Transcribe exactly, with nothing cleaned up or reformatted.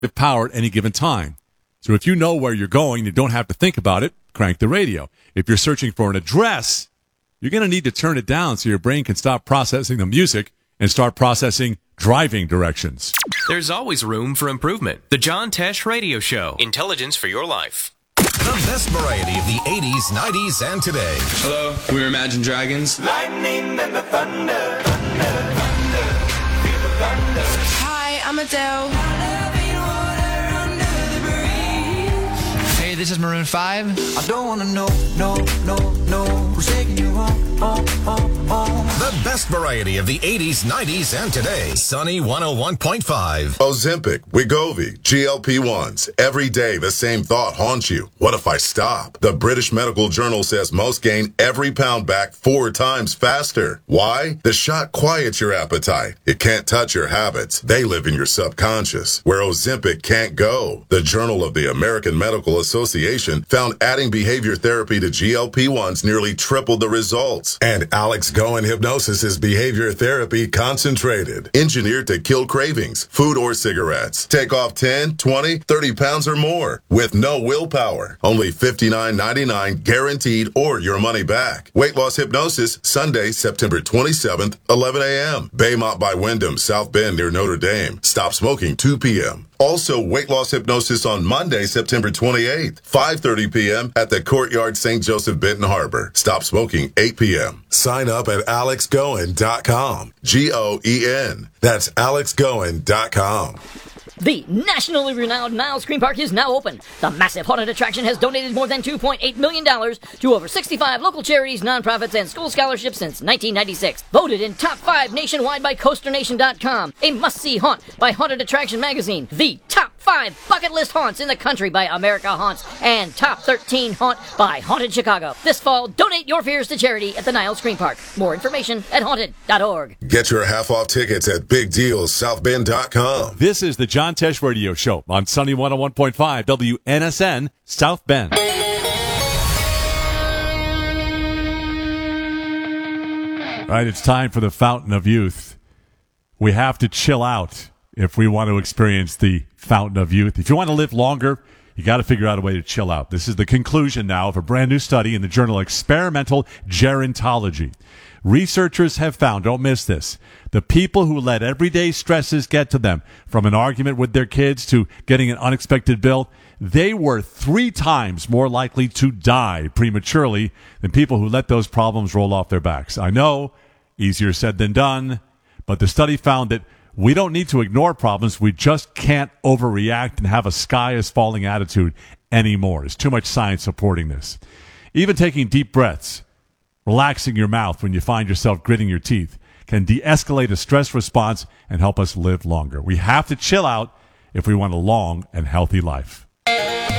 power at any given time. So if you know where you're going, you don't have to think about it, crank the radio. If you're searching for an address, you're going to need to turn it down so your brain can stop processing the music and start processing driving directions. There's always room for improvement. The John Tesh Radio Show. Intelligence for your life. The best variety of the eighties, nineties, and today. Hello, we're Imagine Dragons. Lightning and the thunder, thunder, thunder, feel the thunder. Hi, I'm Adele. Hey, this is Maroon five. I don't want to know, no, no, no, who's taking you home, home, home, home. The best variety of the eighties, nineties, and today. Sunny one oh one point five. Ozempic, Wegovy, G L P ones. Every day the same thought haunts you. What if I stop? The British Medical Journal says most gain every pound back four times faster. Why? The shot quiets your appetite. It can't touch your habits. They live in your subconscious, where Ozempic can't go. The Journal of the American Medical Association found adding behavior therapy to G L P ones nearly tripled the results. And Alex Goen Hypnosis is behavior therapy concentrated, engineered to kill cravings, food or cigarettes. Take off ten, twenty, thirty pounds or more with no willpower. Only fifty-nine ninety-nine guaranteed or your money back. Weight Loss Hypnosis, Sunday, September twenty-seventh, eleven a.m. Baymont by Wyndham, South Bend near Notre Dame. Stop smoking two p.m. Also, Weight Loss Hypnosis on Monday, September twenty-eighth, five thirty p.m. at the Courtyard Saint Joseph Benton Harbor. Stop smoking eight p.m. Sign up at alex goen dot com. G O E N. That's alex goen dot com. The nationally renowned Niles Scream Park is now open. The massive haunted attraction has donated more than two point eight million dollars to over sixty-five local charities, nonprofits, and school scholarships since nineteen ninety-six. Voted in top five nationwide by coaster nation dot com. A must-see haunt by Haunted Attraction Magazine. The top five bucket list haunts in the country by America Haunts. And top thirteen haunt by Haunted Chicago. This fall, donate your fears to charity at the Niles Scream Park. More information at haunted dot org. Get your half-off tickets at big deals south bend dot com. This is the John Tesh Radio Show on Sunny one oh one point five W N S N South Bend. All right, it's time for the Fountain of Youth. We have to chill out if we want to experience the Fountain of Youth. If you want to live longer, you got to figure out a way to chill out. This is the conclusion now of a brand new study in the journal Experimental Gerontology. Researchers have found, don't miss this, the people who let everyday stresses get to them, from an argument with their kids to getting an unexpected bill, they were three times more likely to die prematurely than people who let those problems roll off their backs. I know, easier said than done, but the study found that we don't need to ignore problems. We just can't overreact and have a sky is falling attitude anymore. There's too much science supporting this. Even taking deep breaths, relaxing your mouth when you find yourself gritting your teeth, can de-escalate a stress response and help us live longer. We have to chill out if we want a long and healthy life.